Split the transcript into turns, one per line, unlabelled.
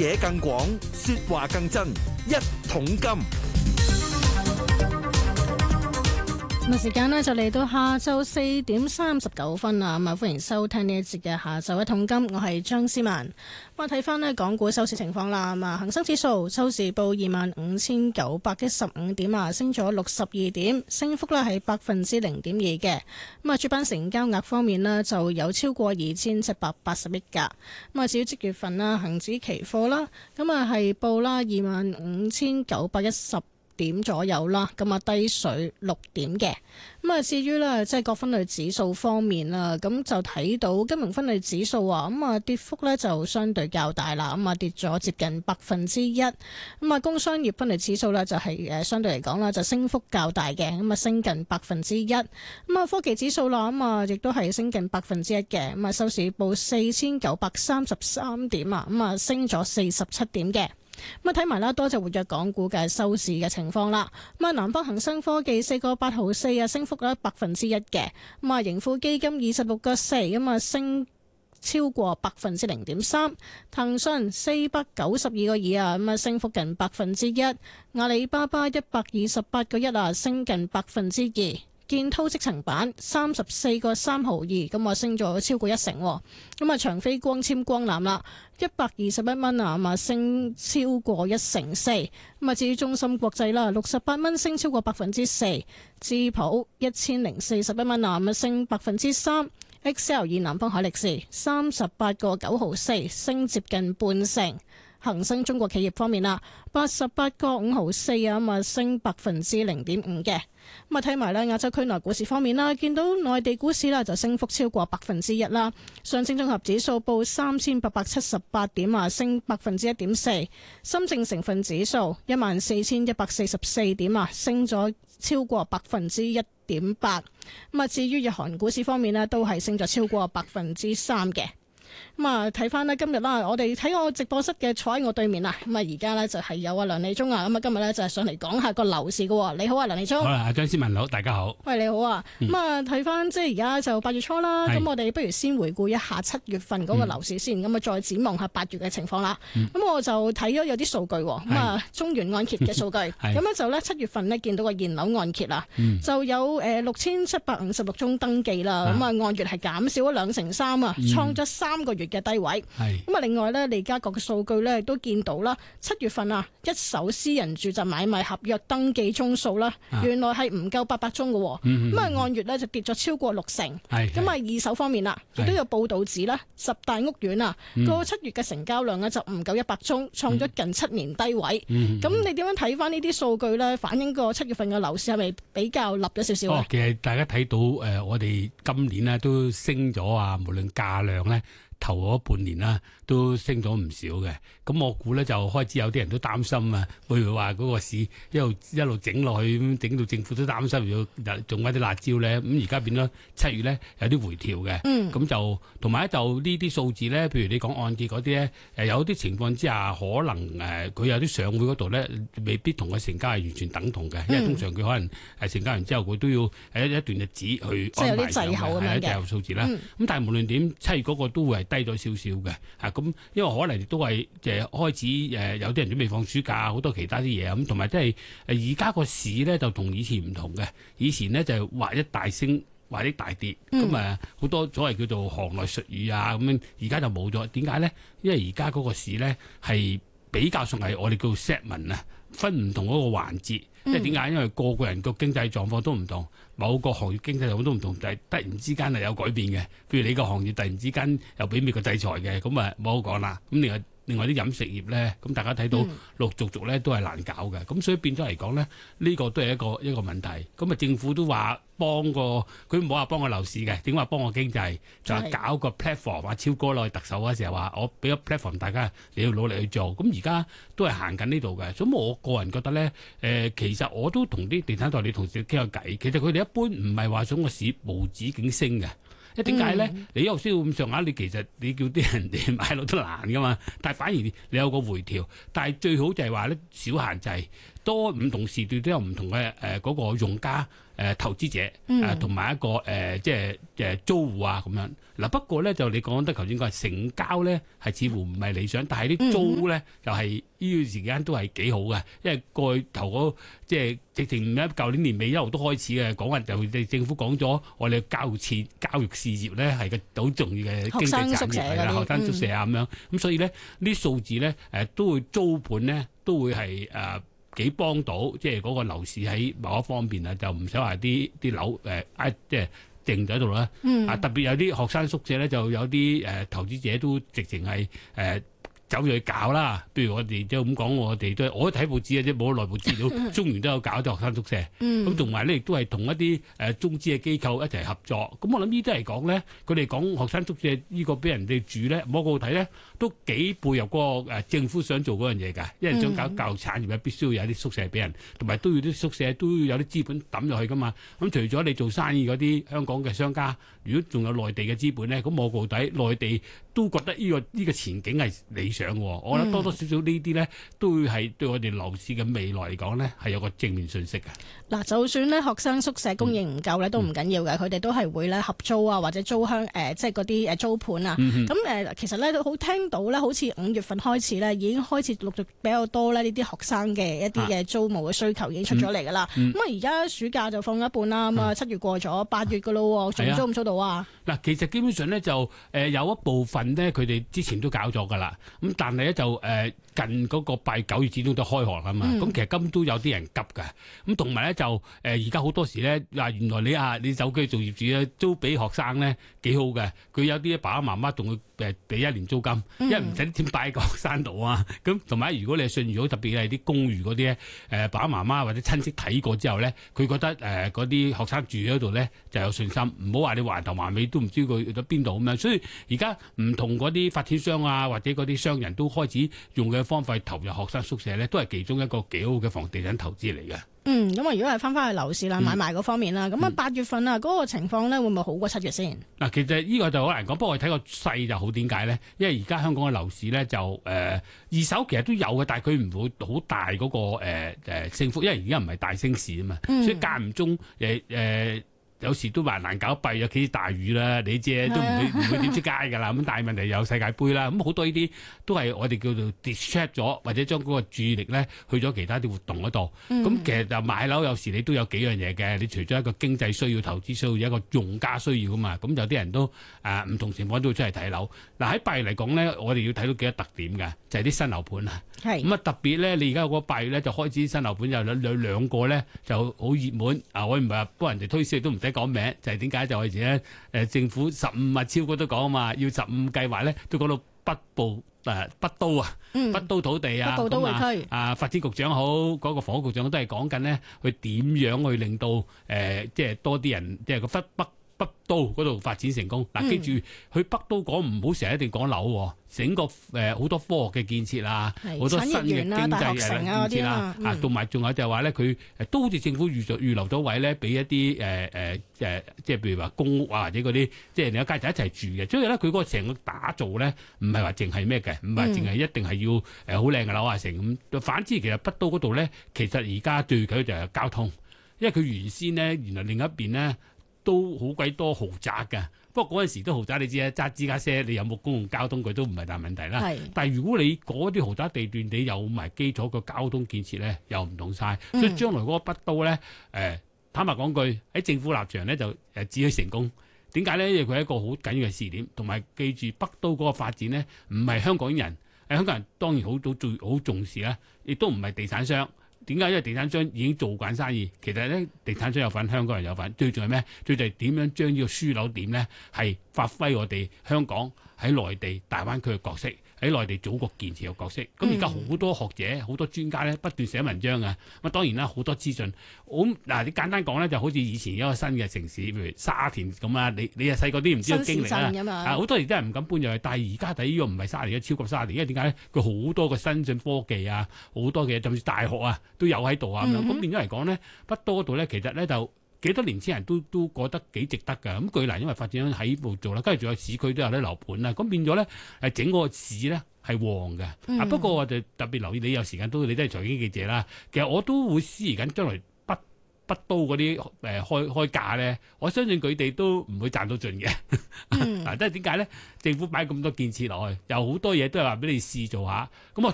野更廣，說話更真。一桶金。
咁時間呢就嚟到下晝4:39啦，咁啊歡迎收聽呢一節嘅下晝一桶金，我係張思文。咁啊睇翻呢港股收市情況啦，咁啊恒生指數收市報25,915點啊，升咗62點，升幅呢係0.2%嘅。咁啊主板成交額方面呢就有超過2,780億噶。咁啊至於即月份啦，恒指期貨啦，咁啊係報啦25,910點左右啦，咁啊低水6點嘅。咁啊至於呢，即係各分類指數方面啦，咁就睇到金融分類指數啊，咁啊跌幅呢就相對較大啦，咁啊跌咗接近1%。咁啊工商業分類指數呢，就係相對嚟講啦，就升幅較大嘅，咁啊升近1%。咁啊科技指數啦，咁啊亦都係升近1%嘅，咁啊收市報4,933點啊，咁啊升咗47點嘅。咁啊睇埋啦，多隻活躍港股嘅收市嘅情況啦。咁啊，南方恒生科技4.8%啊，升幅咧1%嘅。咁啊，盈富基金26.4咁啊，升超過0.3%。騰訊492.2啊，咁啊升幅近1%。阿里巴巴128.1啊，升近2%。建滔積層板34.3毫二，咁啊升咗超過1成。咁啊長飛光纖光纜啦，121蚊啊，咁啊升超過1成4。咁啊至於中芯國際啦，68蚊升超過4%。智普1041蚊啊，咁啊升3%。XL 南方海力士38.9毫4，升接近半成。恒生中國企業方面啦，88.5毫4啊，咁啊升0.5%嘅。咁啊睇埋咧亞洲區內股市方面啦，見到內地股市啦就升幅超過1%啦。上證綜合指數報3878點啊，升1.4%。深證成分指數14,144點啊，升咗超過1.8%。咁啊至於日韓股市方面咧，都係升咗超過3%嘅。咁啊，睇翻呢今日啦，我哋睇我直播室嘅坐喺我對面啊，咁啊而家呢就係有梁利忠啊，咁啊今日呢就係上嚟講下個樓市嘅。你好啊，梁利忠。
好啦，張思文好，大家好。
喂，你好啊。咁啊睇翻即係而家就8月初啦，咁我哋不如先回顧一下7月份嗰個樓市先，咁啊再展望下8月嘅情況啦。咁我就睇咗有啲數據，咁啊中原按揭嘅數據，咁咧就呢7月份呢見到個現樓按揭啊，就有6,756宗登記啦，咁啊按月係減少咗2.3%啊，創咗3個月嘅低位。咁啊，另外呢，利嘉閣嘅數據呢都見到啦，7月份啊，一手私人住宅買賣合約登記宗數啦，原來係唔夠800宗嘅，咁啊按月呢就跌咗超過6成。咁啊二手方面啦，亦都有報道指啦，10大屋苑啊，個7月嘅成交量呢就唔夠100宗，創咗近7年低位。咁你點樣睇翻呢啲數據呢？反映個7月份嘅樓市係咪比較立咗少少啊？
其實大家睇到我哋今年呢都升咗啊，無論價量呢。頭嗰半年啦，都升咗唔少嘅。咁我估咧就開始有啲人都擔心啊，譬如話嗰個市一路整落去，咁整到政府都擔心要仲有啲辣椒咧。咁而家變咗7月咧有啲回調嘅。咁就同埋咧就呢啲數字咧，譬如你講按揭嗰啲咧，有啲情況之下可能佢有啲上會嗰度咧，未必同個成交係完全等同嘅，因為通常佢可能係成交完之後佢都要一段日子去安排上嘅，係滯後數字啦。咁但係無論點7月嗰個都會係低咗少少嘅，咁因為可能亦都係開始有啲人準備放暑假，好多其他啲嘢咁，同埋即係而家個市咧就同以前唔同嘅，以前呢，就係劃一大升，劃一大跌，咁好多所謂叫做行內術語啊咁樣，而家就冇咗。點解咧？因為而家嗰個市咧係比較上係我哋叫 segment 啊，分唔同嗰個環節。因為點解？因為個個人個經濟狀況都唔同，某個行業經濟狀況都唔同，但係突然之間係有改變嘅。譬如你個行業突然之間又俾美國制裁嘅，咁啊冇好講啦。咁另外啲飲食業咧，咁大家睇到陸續咧都係難搞嘅。咁所以變咗嚟講咧，呢個都係一個問題。咁啊政府都話佢唔好話幫個樓市嘅，點話幫個經濟？就係搞個 platform 話超過落去特首嗰時候話，我俾個 platform 大家你要努力去做。咁而家都係行緊呢度嘅。咁我個人覺得咧，其實我都同啲地產代理同事傾下偈。其實佢哋一般唔係話想個市無止境升嘅。因為點解咧？你又需要咁上下，你其實你叫啲人哋買樓都難噶嘛。但係反而你有個回調，但係最好就係話咧少限制，多唔同時段都有唔同嘅嗰個用家投資者同埋一個即係租戶啊咁樣。嗱不過咧就你講得頭先講係成交咧係似乎唔係理想，但係啲租咧就係呢段時間都係幾好嘅，因為過去頭嗰即係直情咧舊年年尾一路都開始嘅講緊就政府講咗我哋教育事業咧係個好重要嘅經濟產業係啦，學生宿舍啊咁樣，咁所以咧呢啲數字咧都會租盤咧都會係幾幫到，即係嗰個樓市喺某一方面啊，就唔使話啲樓即係靜咗喺度啦。特別有啲學生宿舍咧，就有啲投資者都直情係走咗去搞啦。譬如我哋即係咁講，我哋都我睇報紙嘅啫，冇內部資料。中原都有搞啲學生宿舍，咁同埋咧亦都係同一啲中資嘅機構一齊合作。咁我諗呢啲嚟講咧，佢哋講學生宿舍呢個俾人哋住咧，我個睇咧都幾配合嗰個政府想做嗰樣嘢㗎。因為想搞教育產業咧，必須要有啲宿舍俾人，同埋都要啲宿舍都要有啲資本抌入去㗎嘛。咁除咗你做生意嗰啲香港嘅商家，如果仲有內地嘅資本咧，咁我個底內地都覺得呢個前景係理想。我覺得多多少少呢啲咧，都會係對我哋樓市嘅未來嚟講咧，係有個正面訊息嘅。嗱，
就算咧學生宿舍供應唔夠咧，都唔緊要嘅，佢哋都係會咧合租啊，或者租即係嗰啲租盤啊。咁其實咧都好聽到咧，好似5月份開始咧，已經開始陸續比較多咧呢啲學生嘅一啲嘅租務嘅需求已經出咗嚟㗎啦。咁而家暑假就放一半啦，咁啊7月過咗，8月㗎咯，仲租唔租到啊？嗱，
其實基本上咧就有一部分咧，佢哋之前都搞咗㗎啦。咁但係咧就近嗰個8、9月始終都開學啦嘛。咁其實今都有啲人急㗎。咁同埋咧就而家好多時咧原來你走去做業主咧，租俾學生咧幾好嘅。佢有啲爸爸媽媽仲會俾1年租金，因為唔使點擺喺個學生度啊。咁同埋如果你係信譽好，特別係啲公寓嗰啲咧，爸爸媽媽或者親戚睇過之後咧，佢覺得嗰啲學生住喺度咧就有信心，唔好話你橫頭橫尾都唔知佢去咗邊度咁樣。所以而家唔同嗰啲發展商啊，或者嗰啲商人都開始用嘅方法投入學生宿舍咧，都係其中一個幾好嘅房地產投資嚟嘅。
咁啊，如果係翻去樓市啦，買賣嗰方面啦，咁啊8月份啊嗰個情況咧，會唔會好過7月先？嗱，
其實呢個就好難講，不過我哋睇個勢就好。點解咧？因為而家香港嘅樓市咧就二手其實都有嘅，但係佢唔會好大嗰個升幅，因為而家唔係大升市啊嘛，所以間唔中有時都話難搞弊，尤其是大雨啦，你知都唔會點出街㗎啦。咁但係問題有世界盃啦，咁好多呢啲都係我哋叫做 distract 咗，或者將嗰個注意力咧去咗其他啲活動嗰度。咁其實就買樓有時你都有幾樣嘢嘅，你除咗一個經濟需要、投資需要，一個用家需要㗎嘛。咁有啲人都唔同情況都會出嚟睇樓。嗱喺8月嚟講咧，我哋要睇到幾多特點㗎，就係啲新樓盤啊。咁啊特別咧，你而家嗰個8月咧就開始新樓盤有兩個咧就好熱門。我唔係話幫人哋推銷，都唔使講名，就係點解就係咧政府15物超過都講啊嘛，要15計劃咧都講到北都啊，北都土地啊，
北部都會區
發展局長好，嗰個房屋局長都係講緊咧，佢點樣去令到即係多啲人即係個北都嗰度發展成功。嗱，記住去北都講唔好成日一定講樓，整個好多科學嘅建設啊，好多新嘅經濟建設啦，同埋仲有就係話咧，佢都好似政府預留咗位咧，俾一啲即係譬如話公屋啊或者嗰啲即係兩家人一齊住嘅。所以咧，佢嗰個成個打造咧，唔係話淨係咩嘅，唔係淨係一定係要好靚嘅樓啊成咁。反之，其實北都嗰度咧，其實而家對佢就係交通，因為佢原先咧原來另一邊咧都好鬼多豪宅㗎。不過嗰陣時都豪宅，你知啊，揸私家車你有冇公共交通佢都唔係大問題啦。但係如果你嗰啲豪宅地段你有埋基礎個交通建設咧，又唔同晒。所以將來嗰個北都咧，坦白講句喺政府立場咧就只許成功。點解咧？因為佢係一個好緊要嘅試點，同埋記住北都嗰個發展咧，唔係香港人，香港人當然好重視啦，亦都唔係地產商。點解？因為地產商已經做慣生意，其實咧地產商有份，香港人有份。最重要係咩？最重要係點樣將呢個樞紐點咧，係發揮我哋香港喺內地大灣區嘅角色，喺內地祖國建設嘅角色。咁而家好多學者、好多專家咧不斷寫文章啊。咁當然啦，好多資訊。嗱，你簡單講咧，就好似以前一個新嘅城市，譬如沙田咁啊。你啊細個啲唔知道經歷啦。好多人都係唔敢搬入去，但係而家睇呢個唔係沙田，超過沙田。因為點解咧？佢好多個新進科技啊，好多嘅甚至大學啊都有喺度啊咁樣。咁變咗嚟講咧，北都嗰度咧，其實咧就幾多年輕人都覺得幾值得㗎。咁據嚟因為發展商喺呢度做啦，跟住仲有市區都有啲樓盤啦。咁變咗咧整個市咧係旺嘅。不過我哋特別留意，你有時間你都係財經記者啦。其實我都會思疑緊將來北北都嗰啲開價咧，我相信佢哋都唔會賺到盡嘅。嗱，即係點解咧？政府擺咁多建設落去，有好多嘢都係話俾你試做下。咁我